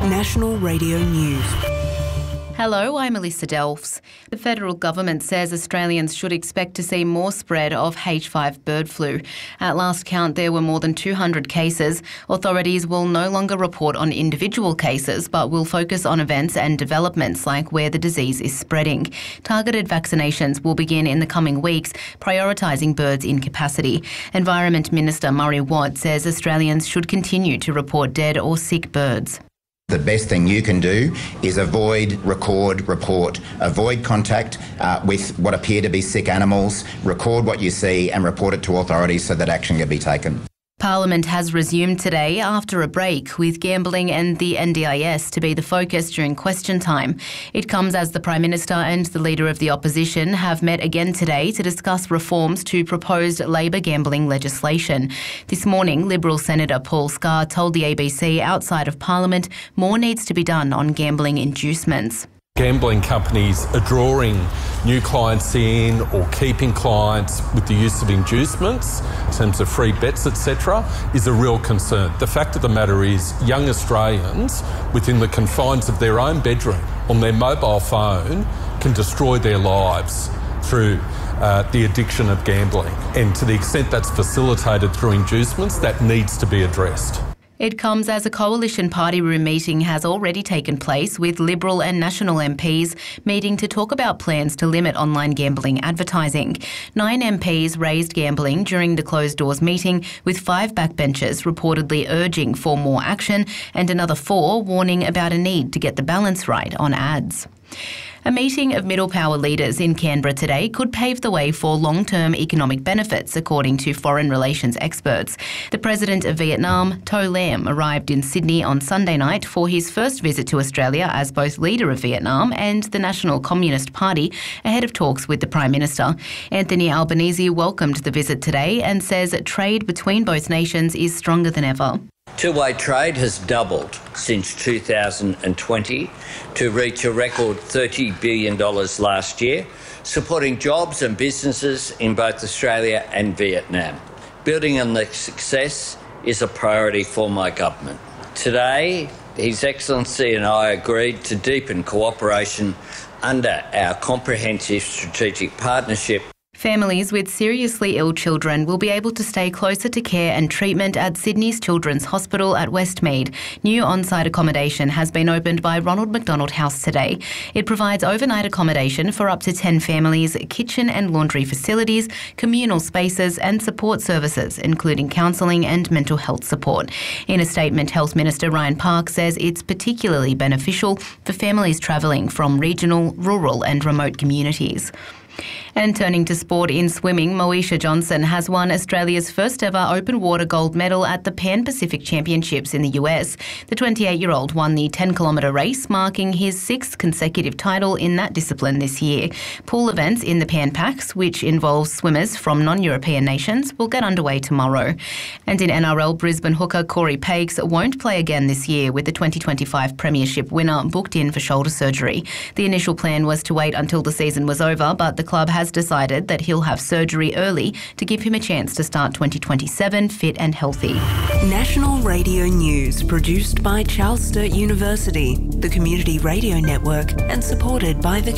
National Radio News. Hello, I'm Alyssa Delfs. The federal government says Australians should expect to see more spread of H5 bird flu. At last count, there were more than 200 cases. Authorities will no longer report on individual cases, but will focus on events and developments like where the disease is spreading. Targeted vaccinations will begin in the coming weeks, prioritising birds in capacity. Environment Minister Murray Watt says Australians should continue to report dead or sick birds. The best thing you can do is avoid, record, report, avoid contact with what appear to be sick animals, record what you see and report it to authorities so that action can be taken. Parliament has resumed today after a break, with gambling and the NDIS to be the focus during question time. It comes as the Prime Minister and the Leader of the Opposition have met again today to discuss reforms to proposed Labor gambling legislation. This morning, Liberal Senator Paul Scar told the ABC outside of Parliament more needs to be done on gambling inducements. Gambling companies are drawing new clients in or keeping clients with the use of inducements in terms of free bets, etc., is a real concern. The fact of the matter is young Australians within the confines of their own bedroom on their mobile phone can destroy their lives through the addiction of gambling. And to the extent that's facilitated through inducements, that needs to be addressed. It comes as a coalition party room meeting has already taken place, with Liberal and National MPs meeting to talk about plans to limit online gambling advertising. 9 MPs raised gambling during the closed-doors meeting, with 5 backbenchers reportedly urging for more action and another 4 warning about a need to get the balance right on ads. A meeting of middle power leaders in Canberra today could pave the way for long-term economic benefits, according to foreign relations experts. The President of Vietnam, To Lam, arrived in Sydney on Sunday night for his first visit to Australia as both leader of Vietnam and the National Communist Party, ahead of talks with the Prime Minister. Anthony Albanese welcomed the visit today and says trade between both nations is stronger than ever. Two-way trade has doubled since 2020 to reach a record $30 billion last year, supporting jobs and businesses in both Australia and Vietnam. Building on the success is a priority for my government. Today, His Excellency and I agreed to deepen cooperation under our comprehensive strategic partnership. Families with seriously ill children will be able to stay closer to care and treatment at Sydney's Children's Hospital at Westmead. New on-site accommodation has been opened by Ronald McDonald House today. It provides overnight accommodation for up to 10 families, kitchen and laundry facilities, communal spaces and support services, including counselling and mental health support. In a statement, Health Minister Ryan Park says it's particularly beneficial for families travelling from regional, rural and remote communities. And turning to sport in swimming, Moesha Johnson has won Australia's first ever open water gold medal at the Pan Pacific Championships in the US. The 28-year-old won the 10-kilometre race, marking his 6th consecutive title in that discipline this year. Pool events in the Pan Pacs, which involves swimmers from non-European nations, will get underway tomorrow. And in NRL, Brisbane hooker Corey Pakes won't play again this year, with the 2025 Premiership winner booked in for shoulder surgery. The initial plan was to wait until the season was over, but the club has decided that he'll have surgery early to give him a chance to start 2027 fit and healthy. National Radio News, produced by Charles Sturt University, the Community Radio Network, and supported by the